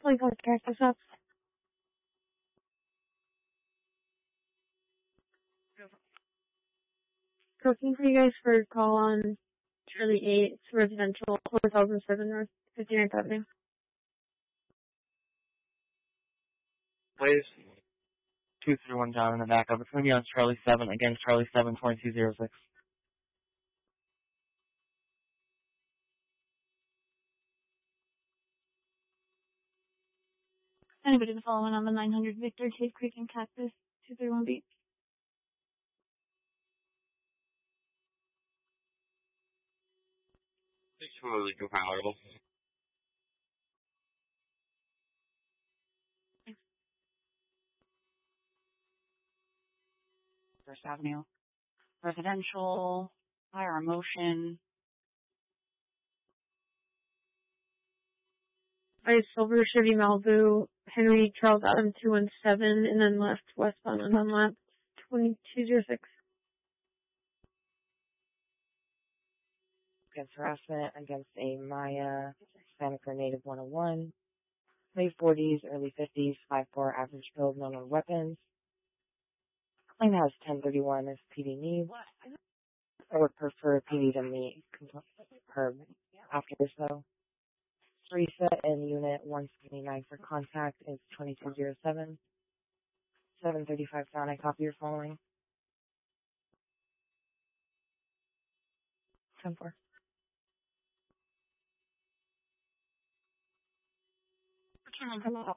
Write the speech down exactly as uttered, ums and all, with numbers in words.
Like, let's back this up. Looking for you guys for a call on Charlie eight, residential, four thousand seven North fifty-ninth Avenue. Please. two three one down in the backup. It's going to be on Charlie seven, again, Charlie seven, twenty-two oh six. Anybody following on the nine hundred Victor, Cave Creek, and Cactus, two three one Beach? It's totally compatible. First Avenue. Residential, fire motion. I Silver Chevy Malibu, Henry Charles Adam two one seven, and then left westbound on one lap, twenty-two oh six. Against harassment against a Maya, Santa Clara native one oh one. Late forties, early fifties, five four, average build, no known weapons. Claim has ten thirty-one as P D needs. I would prefer P D to meet her after this though. Teresa in unit one seventy-nine for contact is twenty-two oh seven. seven thirty-five sound, I copy your following. ten four. Return on